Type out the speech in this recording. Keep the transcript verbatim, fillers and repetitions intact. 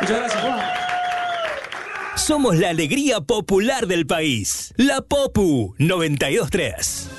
Muchas gracias, Juan. Somos la alegría popular del país. La Popu noventa y dos tres.